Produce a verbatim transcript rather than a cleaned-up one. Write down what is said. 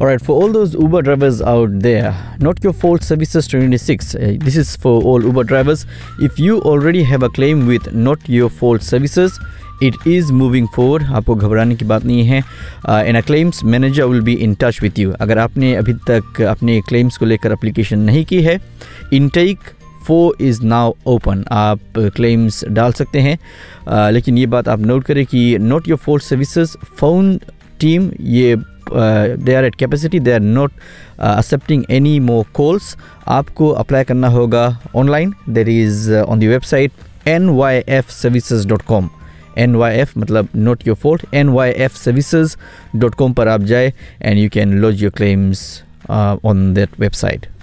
Alright, for all those Uber drivers out there, Not Your Fault Services twenty-six, uh, this is for all Uber drivers. If you already have a claim with Not Your Fault Services, it is moving forward. आपको घबराने की बात नहीं है. uh, and a claims manager will be in touch with you. अगर आपने अभी तक अपने claims को लेकर application नहीं की है, intake four is now open. आप क्लेम्स डाल सकते हैं. uh, लेकिन ये बात आप नोट करें कि not your fault services phone team ये they are eight capacity, they are not accepting any more calls. आपको अप्लाई करना होगा online. There is on the website N Y F services dot com. N Y F मतलब not your fault, N Y F services dot com पर आप जाए and you can laws your claims on that website.